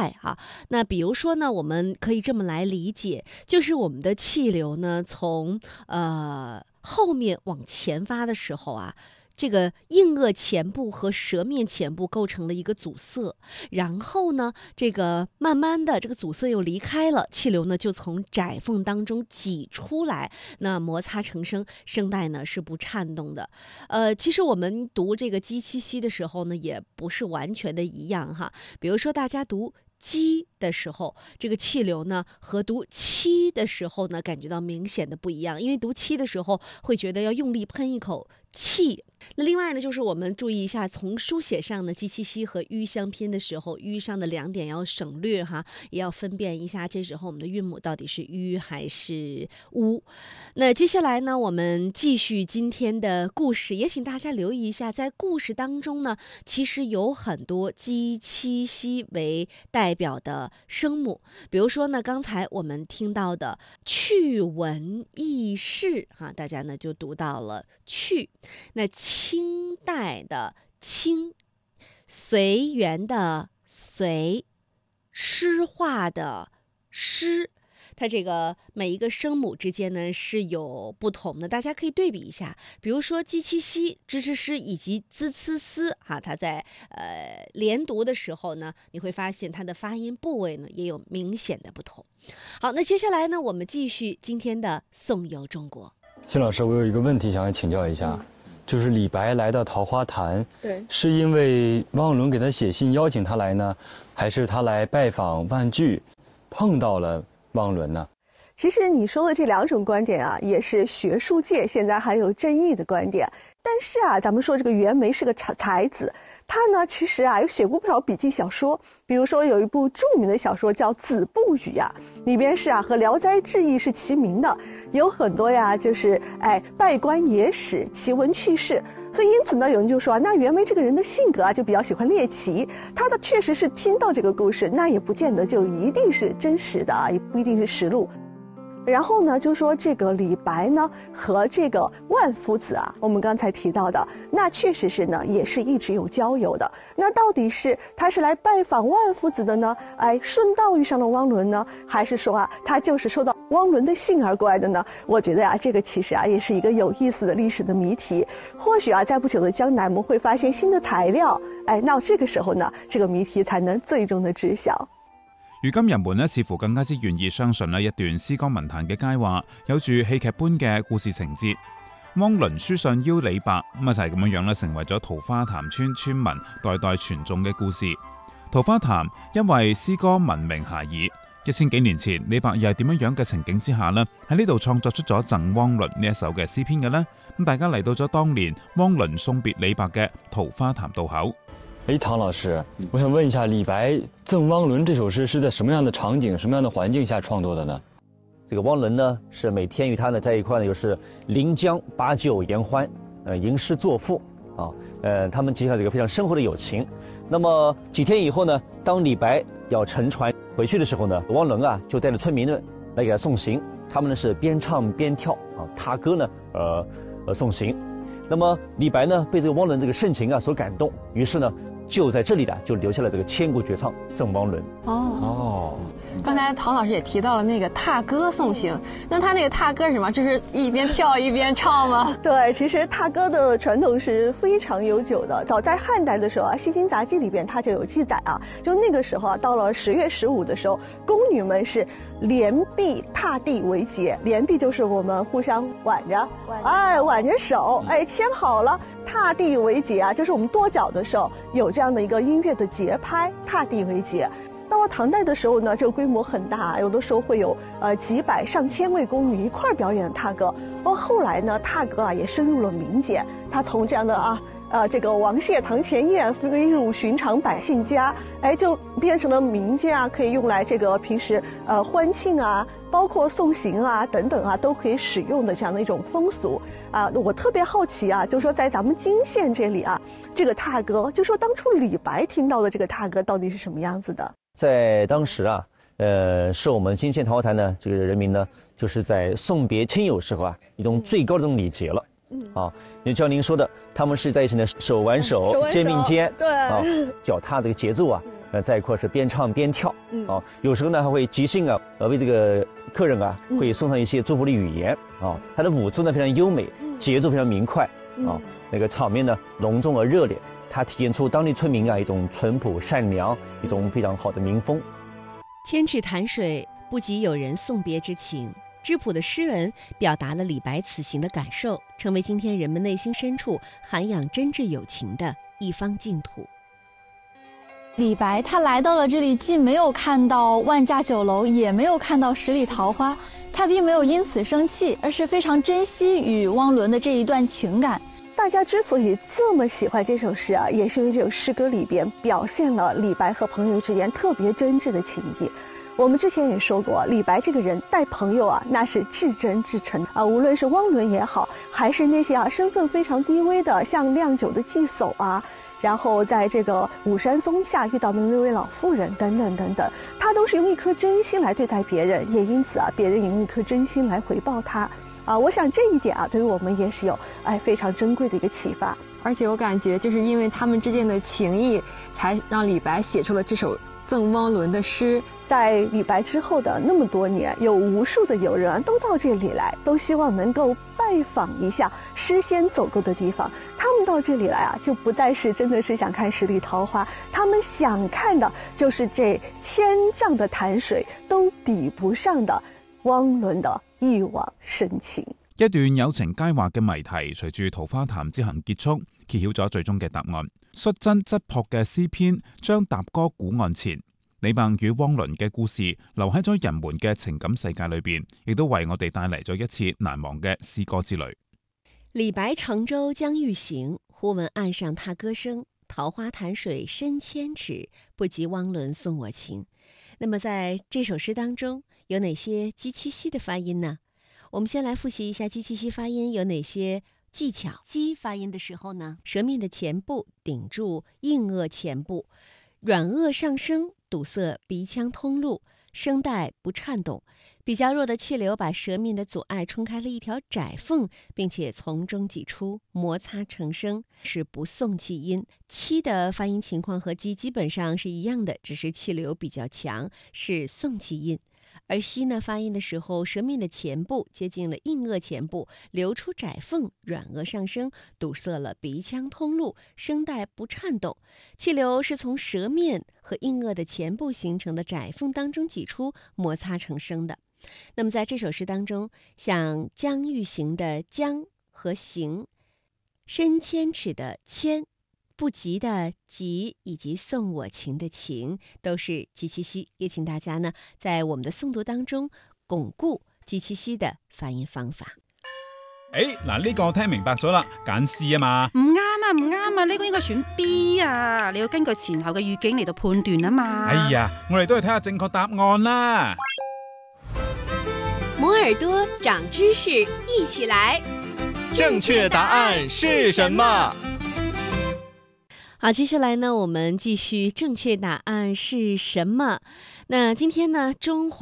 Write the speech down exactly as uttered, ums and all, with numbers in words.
带哈、啊。那比如说呢，我们可以这么来理解，就是我们的气流呢，从呃后面往前发的时候啊。这个硬腭前部和舌面前部构成了一个阻塞，然后呢，这个慢慢的这个阻塞又离开了，气流呢就从窄缝当中挤出来，那摩擦成声，声带呢是不颤动的。呃，其实我们读这个鸡七西的时候呢，也不是完全的一样哈。比如说大家读鸡的时候，这个气流呢和读七的时候呢，感觉到明显的不一样，因为读七的时候会觉得要用力喷一口气。那另外呢，就是我们注意一下，从书写上呢，鸡七西和吁相拼的时候，吁上的两点要省略哈，也要分辨一下，这时候我们的韵母到底是吁还是乌。那接下来呢，我们继续今天的故事，也请大家留意一下，在故事当中呢，其实有很多鸡七西为代表的声母，比如说呢，刚才我们听到的趣闻轶事哈，大家呢就读到了趣。那清代的清，随园的随，诗画的诗，它这个每一个声母之间呢是有不同的，大家可以对比一下。比如说鸡七西、支吃诗以及滋呲丝哈，它在呃连读的时候呢，你会发现它的发音部位呢也有明显的不同。好，那接下来呢，我们继续今天的颂游中国。 辛老师，我有一个问题想要请教一下。嗯，就是李白来到桃花潭， 对， 是因为汪伦给他写信邀请他来呢，还是他来拜访万句，碰到了汪伦呢？ 其实你说的这两种观点啊，也是学术界现在还有争议的观点。但是啊，咱们说这个袁枚是个才子，他呢其实啊有写过不少笔记小说，比如说有一部著名的小说叫《子不语》呀，里边是啊和《聊斋志异》是齐名的，有很多呀就是哎拜官野史、奇闻趣事。所以因此呢，有人就说啊，那袁枚这个人的性格啊就比较喜欢猎奇，他的确实是听到这个故事，那也不见得就一定是真实的啊，也不一定是实录。然后呢，就说这个李白呢和这个万夫子啊，我们刚才提到的，那确实是呢，也是一直有交友的。那到底是他是来拜访万夫子的呢？哎，顺道遇上了汪伦呢，还是说啊，他就是收到汪伦的信而过来的呢？我觉得啊，这个其实啊，也是一个有意思的历史的谜题。或許啊，在不久的將來，我們會發現新的材料，哎，那這個時候呢，這個謎題才能最終的知曉。 如今人們咧，似乎更加之願意相信咧一段詩歌文壇嘅佳話，有住戲劇般嘅故事情節。汪倫書信邀李白，咁啊就係咁樣樣咧，成為咗桃花潭村村民代代傳頌嘅故事。桃花潭因為詩歌聞名遐邇，一千幾年前，李白又係點樣樣嘅情景之下呢？喺呢度創作出咗贈汪倫呢一首嘅詩篇嘅呢？咁大家嚟到咗當年汪倫送別李白嘅桃花潭渡口。 哎，唐老師，我想問一下，李白《贈汪倫》這首詩是在什麼樣的場景、什麼樣的環境下創作的呢？ 這個汪倫呢，是每天與他呢在一塊呢，就是臨江把酒言歡，呃，吟詩作賦啊，呃，他們結下這個非常深厚的友情。那麼幾天以後呢，當李白要乘船回去的時候呢，汪倫啊就帶着村民們來給他送行，他們呢是邊唱邊跳啊，踏歌呢，呃，呃送行。那麼李白呢被這個汪倫這個盛情啊所感動，於是呢。就在這裡呢，就留下了這個千古絕唱《贈汪倫》。 哦哦， 剛才唐老師也提到了那個踏歌送行，那他那個踏歌是什麼？就是一邊跳一邊唱嗎？ 對，其實踏歌的傳統是非常悠久的。早在漢代的時候啊，《西京雜記》裡邊它就有記載啊，就那個時候啊，到了十月十五的時候，宮女們是連臂踏地為結，連臂就是我們互相挽着，哎，挽着手，哎，牽好了。踏地為節啊，就是我們跺腳的時候有這樣的一個音樂的節拍，踏地為節。到了唐代的時候呢，這個規模很大，有的時候會有呃幾百上千位宮女一塊表演踏歌。而後來呢，踏歌啊也深入了民間，它從這樣的啊呃這個王謝堂前燕飛入尋常百姓家，哎，就變成了民間啊可以用來這個平時呃歡慶啊，包括送行啊等等啊都可以使用的這樣的一種風俗啊。我特別好奇啊，就是說在咱們涇縣這裡啊，這個踏歌，就說當初李白聽到的這個踏歌到底是什麼樣子的？在當時啊，呃，是我們涇縣桃花潭呢，這個人民呢，就是在送別親友時候啊，一種最高的這種禮節了。嗯，啊，就像您說的，他們是在一起呢手挽手，肩並肩，對，啊，腳踏這個節奏啊， 呃在一块是边唱边跳， 嗯啊，有时候呢还会即兴啊，呃为这个客人啊嗯会送上一些祝福的语言啊，他的舞姿呢非常优美，节奏非常明快啊，那个场面呢隆重而热烈，它体现出当地村民啊一种淳朴善良，一种非常好的民风。 千尺潭水不及有人送别之情，质朴的诗文表达了李白此行的感受，成为今天人们内心深处涵养真挚友情的一方净土。 李白他来到了这里，既没有看到万家酒楼，也没有看到十里桃花，他并没有因此生气，而是非常珍惜与汪伦的这一段情感。 大家之所以这么喜欢这首诗啊，也是因为这首诗歌里边表现了李白和朋友之间特别真挚的情谊。我们之前也说过，李白这个人待朋友啊，那是至真至诚啊。无论是汪伦也好，还是那些啊身份非常低微的，像酿酒的祭叟啊，然后在这个武山松下遇到的那位老妇人等等等等，他都是用一颗真心来对待别人，也因此啊，别人也用一颗真心来回报他。啊，我想这一点啊，对于我们也是有哎非常珍贵的一个启发。 而且我感觉，就是因为他们之间的情谊，才让李白写出了这首赠汪伦的诗。 在李白之后的那么多年，有无数的友人啊都到这里来，都希望能够拜访一下诗仙走过的地方。他们到这里来啊，就不再是真的是想看十里桃花，他们想看的就是这千丈的潭水都抵不上的汪伦的一往深情。 一段友情佳話嘅謎題，隨住桃花潭之行結束，揭曉咗最終嘅答案。率真質樸嘅詩篇將踏歌古岸前，李白與汪倫嘅故事留喺咗人們嘅情感世界裏邊，亦都為我哋帶嚟咗一次難忘嘅詩歌之旅。 李白乘舟將欲行，忽聞岸上踏歌聲，桃花潭水深千尺，不及汪倫送我情。那麼在這首詩當中，有哪些雞七西的發音呢？我們先來複習一下雞七西發音有哪些技巧。雞發音的時候呢，舌面的前部頂住硬腭前部，軟腭上升，堵塞鼻腔通路，聲帶不顫動。比較弱的氣流把舌面的阻礙衝開了一條窄縫，並且從中擠出，摩擦成聲，是不送氣音。七的發音情況和雞基本上是一樣的，只是氣流比較強，是送氣音。而西呢，發音的時候，舌面的前部接近了硬腭前部，流出窄縫，軟腭上升，堵塞了鼻腔通路，聲帶不顫動。氣流是從舌面和硬腭的前部形成的窄縫當中擠出，摩擦成聲的。那麼在這首詩當中，像將欲行的將和行，深千尺的千，不及的及，以及送我情的情，都是雞七西。也請大家呢，在我們的誦讀當中鞏固雞七西的發音方法。 誒，嗱呢個聽明白咗啦，揀 C 啊嘛。 唔啱啊，唔啱啊，呢個應該選 B 啊，你要根據前後嘅語境嚟到判斷啊嘛。 哎呀，我哋都係睇下正確答案啦。 摩耳朵長知識，一起來。 正確答案是什麼？ 好，接下來呢，我們繼續正確答案是什麼？那今天呢，中華